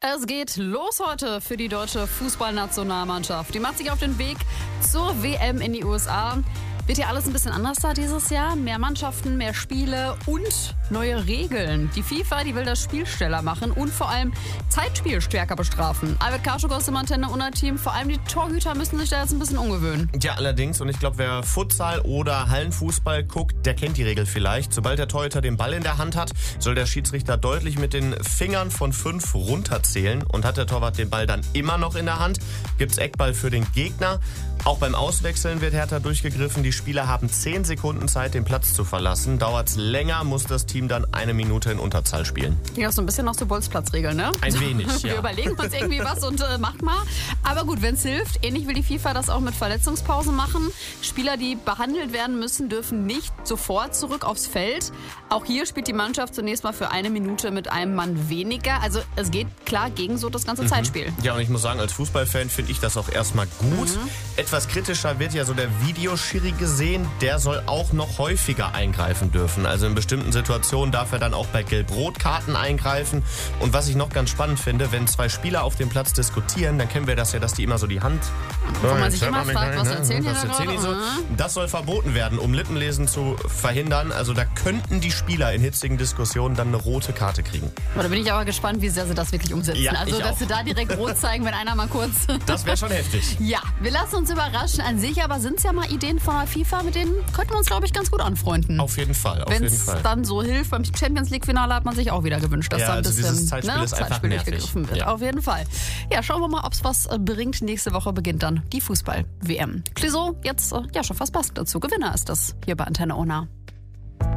Es geht los heute für die deutsche Fußballnationalmannschaft. Die macht sich auf den Weg zur WM in die USA. Wird ja alles ein bisschen anders da dieses Jahr. Mehr Mannschaften, mehr Spiele und neue Regeln. Die FIFA, die will das Spiel schneller machen und vor allem Zeitspiel stärker bestrafen. Albert Karschuk aus dem Antenne-Unna-Team, vor allem die Torhüter müssen sich da jetzt ein bisschen umgewöhnen. Ja, allerdings. Und ich glaube, wer Futsal oder Hallenfußball guckt, der kennt die Regel vielleicht. Sobald der Torhüter den Ball in der Hand hat, soll der Schiedsrichter deutlich mit den Fingern von 5 runterzählen. Und hat der Torwart den Ball dann immer noch in der Hand, gibt's Eckball für den Gegner. Auch beim Auswechseln wird härter durchgegriffen. Die Spieler haben 10 Sekunden Zeit, den Platz zu verlassen. Dauert's länger, muss das Team dann 1 Minute in Unterzahl spielen. Ja, so ein bisschen noch so Bolzplatzregeln, ne? Ein wenig, ja. Wir überlegen uns irgendwie was und macht mal. Aber gut, wenn es hilft, ähnlich will die FIFA das auch mit Verletzungspausen machen. Spieler, die behandelt werden müssen, dürfen nicht sofort zurück aufs Feld. Auch hier spielt die Mannschaft zunächst mal für 1 Minute mit einem Mann weniger. Also es geht klar gegen so das ganze Zeitspiel. Ja, und ich muss sagen, als Fußballfan finde ich das auch erstmal gut. Etwas kritischer wird ja so der Videoschiri gesehen. Der soll auch noch häufiger eingreifen dürfen. Also in bestimmten Situationen darf er dann auch bei Gelb-Rot-Karten eingreifen. Und was ich noch ganz spannend finde, wenn 2 Spieler auf dem Platz diskutieren, dann kennen wir das ja, dass die immer so die Hand... Wo man sich immer fragt, was erzählen die da gerade? So. Das soll verboten werden, um Lippenlesen zu verhindern. Also da könnten die Spieler in hitzigen Diskussionen dann eine rote Karte kriegen. Da bin ich aber gespannt, wie sehr sie das wirklich umsetzen. Ja, also, dass sie da direkt rot zeigen, wenn einer mal kurz... Das wäre schon heftig. Ja, wir lassen uns überraschen an sich, aber sind es ja mal Ideen von der FIFA, mit denen könnten wir uns, glaube ich, ganz gut anfreunden. Auf jeden Fall. Wenn es dann so hilft, beim Champions-League-Finale hat man sich auch wieder gewünscht, dass da ein bisschen dieses Zeitspiel ist einfach nervig. Durchgegriffen wird. Ja. Auf jeden Fall. Ja, schauen wir mal, ob es was bringt. Nächste Woche beginnt dann die Fußball-WM. Clouseau, jetzt schon fast passend dazu. Gewinner ist das hier bei Antenne Unna.